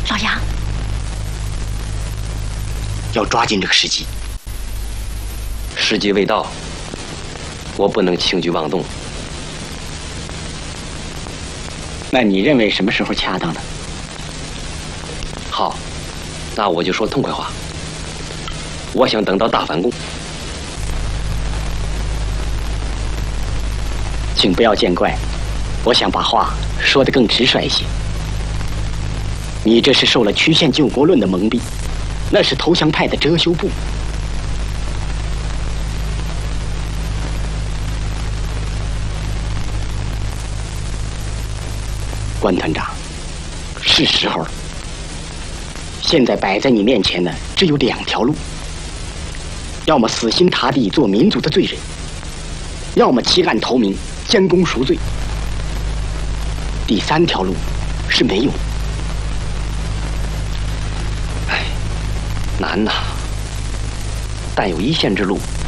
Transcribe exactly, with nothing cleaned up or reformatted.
老杨， 要抓紧这个时机。 时机未到，我不能轻举妄动。 那你认为什么时候恰当呢？ 好，那我就说痛快话。我想等到大反攻。 请不要见怪，我想把话说得更直率一些。你这是受了曲线救国论的蒙蔽，那是投降派的遮羞布。关团长，是时候了。现在摆在你面前的只有两条路：要么死心塌地做民族的罪人，要么弃暗投明，将功赎罪。第三条路是没有。 哎，难呐！但有一线之路。